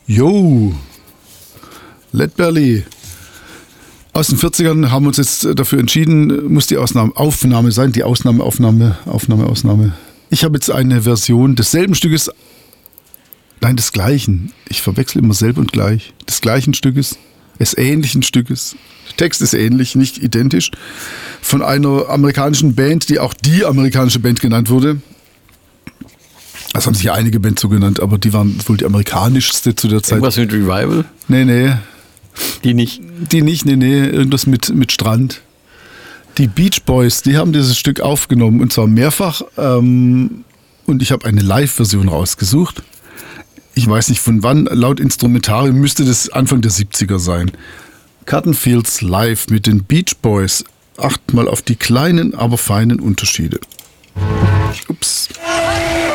Yo, Led Belly. Aus den 40ern haben wir uns jetzt dafür entschieden, muss die Aufnahme sein, die Aufnahme. Ich habe jetzt eine Version desselben Stückes, nein, des gleichen. Ich verwechsel immer selb und gleich. Des gleichen Stückes, des ähnlichen Stückes. Der Text ist ähnlich, nicht identisch. Von einer amerikanischen Band, die auch die amerikanische Band genannt wurde. Das haben sich ja einige Bands so genannt, aber die waren wohl die amerikanischste zu der Zeit. Irgendwas mit Revival? Nee. Die nicht? Nee. Irgendwas mit Strand. Die Beach Boys, die haben dieses Stück aufgenommen und zwar mehrfach. Und ich habe eine Live-Version rausgesucht. Ich weiß nicht von wann, laut Instrumentarium müsste das Anfang der 70er sein. Cotton Fields Live mit den Beach Boys. Acht mal auf die kleinen, aber feinen Unterschiede. Ups.